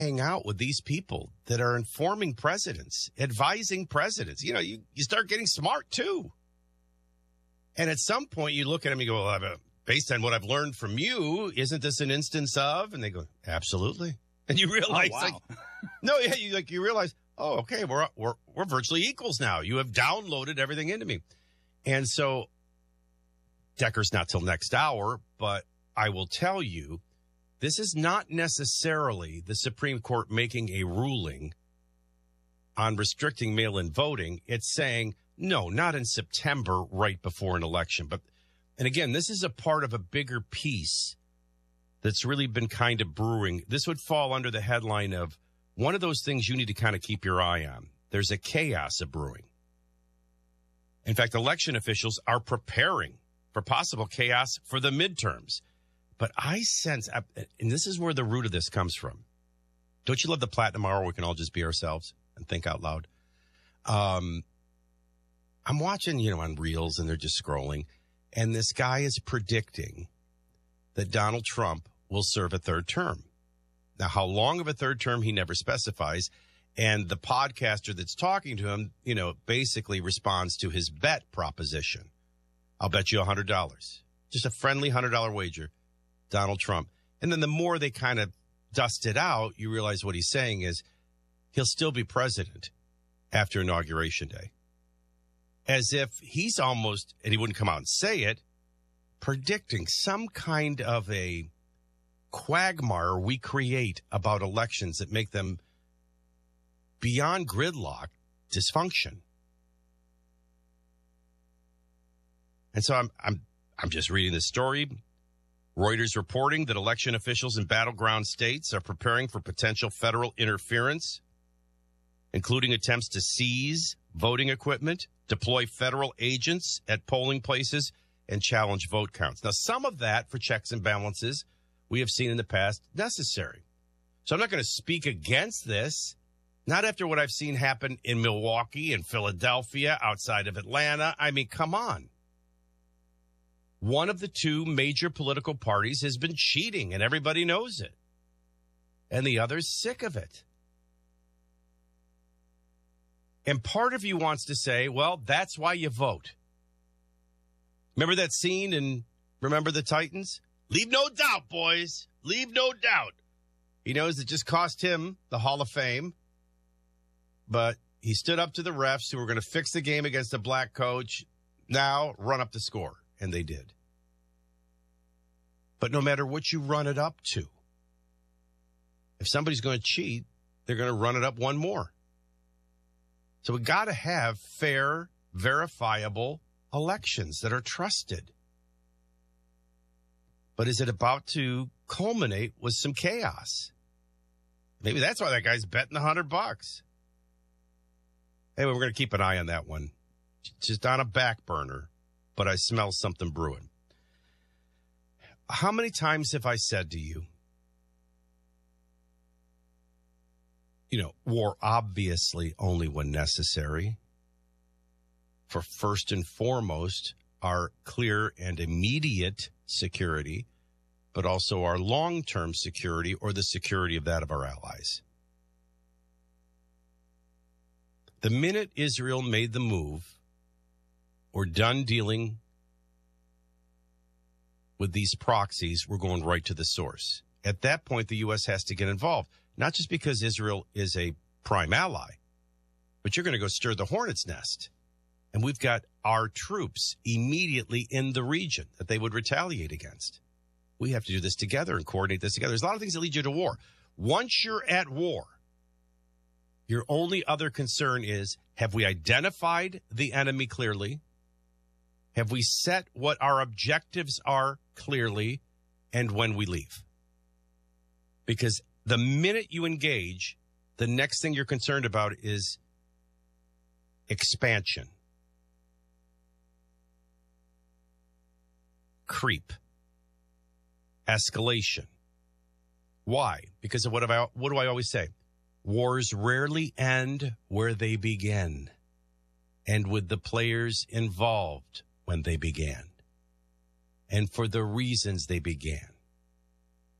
hang out with these people that are informing presidents, advising presidents. You know, you start getting smart, too. And at some point, you look at them and you go, well, based on what I've learned from you, isn't this an instance of? And they go, absolutely. And you realize, you realize, oh, okay, we're virtually equals now. You have downloaded everything into me. And so Decker's not till next hour, but I will tell you, this is not necessarily the Supreme Court making a ruling on restricting mail-in voting. It's saying, no, not in September, right before an election. And again, this is a part of a bigger piece that's really been kind of brewing. This would fall under the headline of one of those things you need to kind of keep your eye on. There's a chaos of brewing. In fact, election officials are preparing for possible chaos for the midterms. But I sense, and this is where the root of this comes from. Don't you love the Platinum Hour? We can all just be ourselves and think out loud. I'm watching, on Reels, and they're just scrolling. And this guy is predicting that Donald Trump will serve a third term. Now, how long of a third term, he never specifies. And the podcaster that's talking to him, basically responds to his bet proposition. I'll bet you $100. Just a friendly $100 wager. Donald Trump. And then the more they kind of dust it out, you realize what he's saying is he'll still be president after Inauguration Day. As if he's almost, and he wouldn't come out and say it, predicting some kind of a quagmire we create about elections that make them beyond gridlock dysfunction. And so I'm just reading this story. Reuters reporting that election officials in battleground states are preparing for potential federal interference, including attempts to seize voting equipment, deploy federal agents at polling places, and challenge vote counts. Now, some of that, for checks and balances, we have seen in the past necessary. So I'm not going to speak against this, not after what I've seen happen in Milwaukee and Philadelphia, outside of Atlanta. I mean, come on. One of the two major political parties has been cheating, and everybody knows it. And the other's sick of it. And part of you wants to say, well, that's why you vote. Remember that scene in Remember the Titans? Leave no doubt, boys. Leave no doubt. He knows it just cost him the Hall of Fame. But he stood up to the refs who were going to fix the game against a black coach. Now run up the score. And they did. But no matter what you run it up to, if somebody's going to cheat, they're going to run it up one more. So we got to have fair, verifiable elections that are trusted. But is it about to culminate with some chaos? Maybe that's why that guy's betting $100. Anyway, we're going to keep an eye on that one. Just on a back burner. But I smell something brewing. How many times have I said to you, war obviously only when necessary. For first and foremost, our clear and immediate security, but also our long-term security or the security of that of our allies. The minute Israel made the move, we're done dealing with these proxies. We're going right to the source. At that point, the U.S. has to get involved, not just because Israel is a prime ally, but you're going to go stir the hornet's nest. And we've got our troops immediately in the region that they would retaliate against. We have to do this together and coordinate this together. There's a lot of things that lead you to war. Once you're at war, your only other concern is, have we identified the enemy clearly? Have we set what our objectives are clearly and when we leave? Because the minute you engage, the next thing you're concerned about is expansion, creep, escalation. Why? Because of what do I always say? Wars rarely end where they begin, and with the players involved when they began, and for the reasons they began.